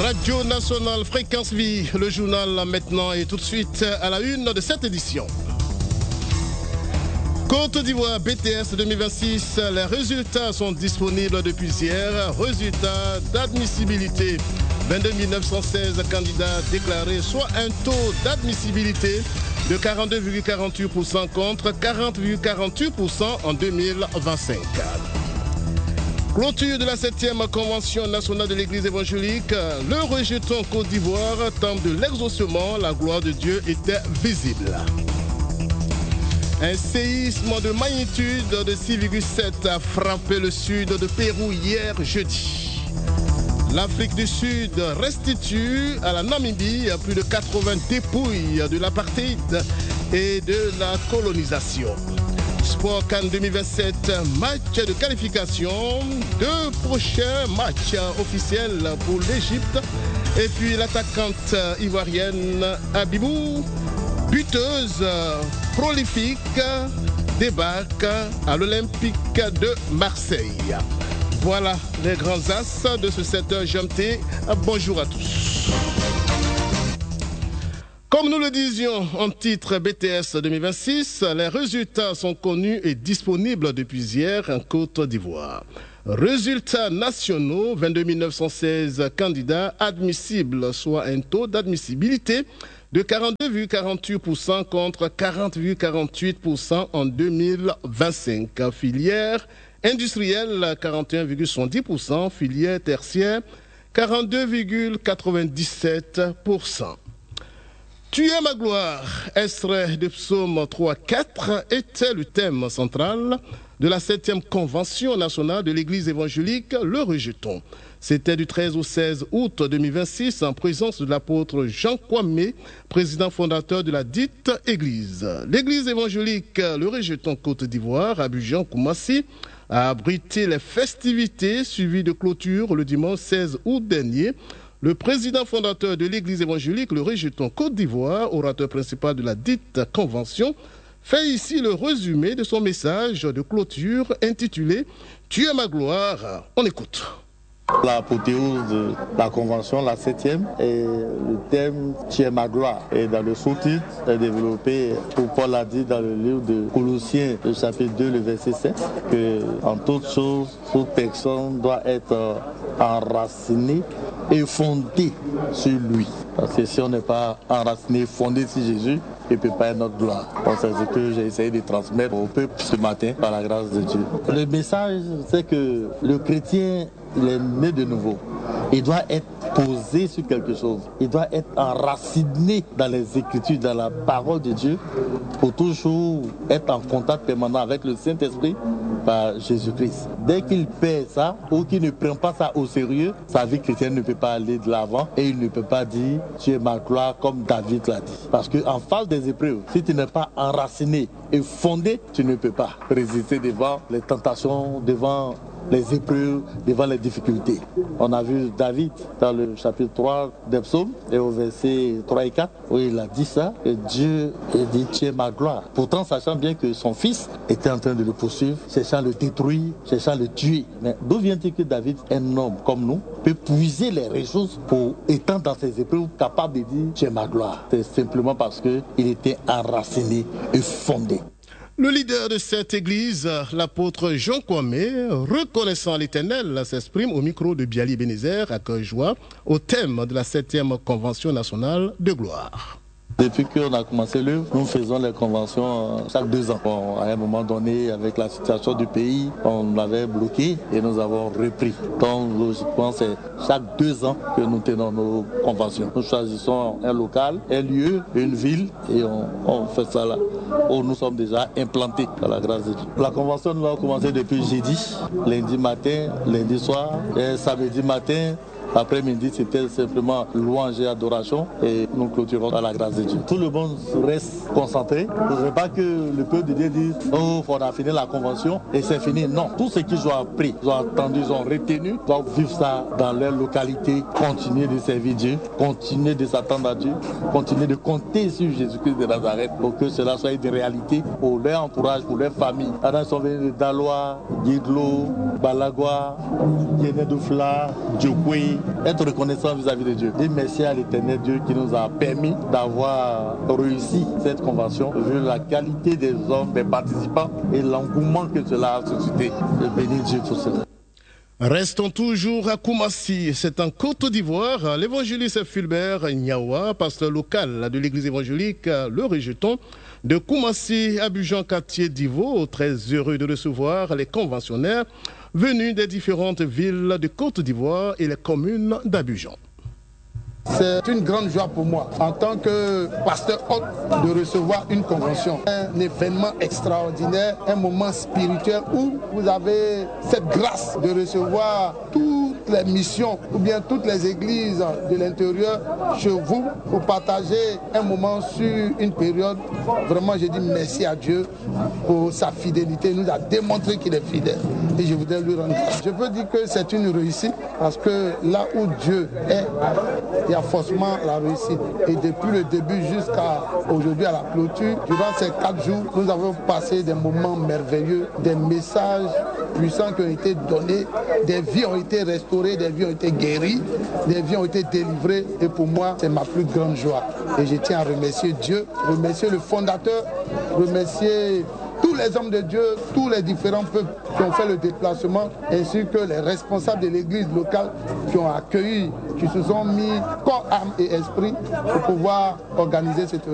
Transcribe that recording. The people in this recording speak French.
Radio Nationale Fréquence Vie, le journal maintenant et tout de suite à la une de cette édition. Côte d'Ivoire BTS 2026, les résultats sont disponibles depuis hier. Résultats d'admissibilité. 22 916 candidats déclarés, soit un taux d'admissibilité de 42,48% contre 40,48% en 2025. Clôture de la 7e Convention nationale de l'Église évangélique. Le rejeton Côte d'Ivoire, temple de l'exaucement, la gloire de Dieu était visible. Un séisme de magnitude de 6,7 a frappé le sud de Pérou hier jeudi. L'Afrique du Sud restitue à la Namibie plus de 80 dépouilles de l'apartheid et de la colonisation. Sport CAN 2027, match de qualification, 2 prochains matchs officiels pour l'Égypte. Et puis l'attaquante ivoirienne Abibou, buteuse prolifique, débarque à l'Olympique de Marseille. Voilà les grands as de ce 7h GMT. Bonjour à tous. Comme nous le disions en titre BTS 2026, les résultats sont connus et disponibles depuis hier en Côte d'Ivoire. Résultats nationaux, 22 916 candidats admissibles, soit un taux d'admissibilité de 42,48% contre 40,48% en 2025. Filière industrielle, 41,70%. Filière tertiaire, 42,97%. Tu es ma gloire, extrait de Psaume 3-4, était le thème central de la 7e Convention nationale de l'Église évangélique, le rejeton. C'était du 13 au 16 août 2026 en présence de l'apôtre Jean Kwame, président fondateur de la dite Église. L'Église évangélique, le rejeton Côte d'Ivoire, Abidjan, Koumassi, a abrité les festivités suivies de clôture le dimanche 16 août dernier. Le président fondateur de l'Église évangélique, le rejeton Côte d'Ivoire, orateur principal de la dite convention, fait ici le résumé de son message de clôture intitulé « Tu es ma gloire ». On écoute. L'apothéose de la convention, la 7e, et le thème « Tu es ma gloire ». Et dans le sous-titre, est développé, où Paul a dit dans le livre de Colossiens, le chapitre 2, le verset 7, que en toute chose, toute personne doit être enracinée et fondée sur lui. Parce que si on n'est pas enraciné, fondé sur Jésus, il ne peut pas être notre gloire. C'est ce que j'ai essayé de transmettre au peuple ce matin par la grâce de Dieu. Le message, c'est que le chrétien, il est né de nouveau. Il doit être posé sur quelque chose. Il doit être enraciné dans les Écritures, dans la parole de Dieu, pour toujours être en contact permanent avec le Saint-Esprit par Jésus-Christ. Dès qu'il perd ça, ou qu'il ne prend pas ça au sérieux, sa vie chrétienne ne peut pas aller de l'avant et il ne peut pas dire « Tu es ma gloire » comme David l'a dit. Parce qu'en face des épreuves, si tu n'es pas enraciné et fondé, tu ne peux pas résister devant les tentations, devant les épreuves, devant les difficultés. On a vu David dans le chapitre 3 des psaumes et au verset 3 et 4 où il a dit ça, et Dieu a dit tu es ma gloire. Pourtant sachant bien que son fils était en train de le poursuivre, cherchant à le détruire, cherchant à le tuer. Mais d'où vient-il que David, un homme comme nous, peut puiser les ressources pour étant dans ses épreuves capable de dire tu es ma gloire? C'est simplement parce qu'il était enraciné et fondé. Le leader de cette église, l'apôtre Jean Kwame, reconnaissant l'Éternel, s'exprime au micro de Biali Ebenezer à Cœur-Joie au thème de la 7e Convention nationale de gloire. Depuis qu'on a commencé l'œuvre, nous faisons les conventions chaque 2 ans. Bon, à un moment donné, avec la situation du pays, on avait bloqué et nous avons repris. Donc, logiquement, c'est chaque 2 ans que nous tenons nos conventions. Nous choisissons un local, un lieu, une ville et on fait ça là, où nous sommes déjà implantés par la grâce de Dieu. La convention, nous avons commencé depuis jeudi, lundi matin, lundi soir et samedi matin. Après-midi, c'était simplement louange et adoration et nous clôturons à la grâce de Dieu. Tout le monde reste concentré. Il ne faudrait pas que le peuple de Dieu dise « Oh, on a fini la convention et c'est fini ». Non, tous ceux qui ont appris, ils ont attendu, ils ont retenu, doivent vivre ça dans leur localité, continuer de servir Dieu, continuer de s'attendre à Dieu, continuer de compter sur Jésus-Christ de Nazareth pour que cela soit une réalité pour leur entourage, pour leur famille. Alors, ils sont venus de Daloa, Guidlo, Balagua, Yenedoufla, Djokwe, être reconnaissant vis-à-vis de Dieu. Dire merci à l'Éternel Dieu qui nous a permis d'avoir réussi cette convention, vu la qualité des hommes, des participants et l'engouement que cela a suscité. Je bénis Dieu pour cela. Restons toujours à Koumassi, c'est en Côte d'Ivoire. L'évangéliste Fulbert Niawa, pasteur local de l'église évangélique Le Rejeton de Koumassi, Abidjan-Quartier d'Ivo, très heureux de recevoir les conventionnaires venus des différentes villes de Côte d'Ivoire et les communes d'Abidjan. C'est une grande joie pour moi, en tant que pasteur hôte, de recevoir une convention. Un événement extraordinaire, un moment spirituel où vous avez cette grâce de recevoir toutes les missions ou bien toutes les églises de l'intérieur chez vous pour partager un moment sur une période. Vraiment, je dis merci à Dieu pour sa fidélité. Il nous a démontré qu'il est fidèle et je voudrais lui rendre grâce. Je peux dire que c'est une réussite parce que là où Dieu est, il y a forcément la réussite. Et depuis le début jusqu'à aujourd'hui à la clôture, durant ces 4 jours, nous avons passé des moments merveilleux, des messages puissants qui ont été donnés, des vies ont été restaurées, des vies ont été guéries, des vies ont été délivrées. Et pour moi, c'est ma plus grande joie. Et je tiens à remercier Dieu, remercier le fondateur, remercier tous les hommes de Dieu, tous les différents peuples qui ont fait le déplacement, ainsi que les responsables de l'église locale qui ont accueilli, qui se sont mis corps, âme et esprit pour pouvoir organiser cette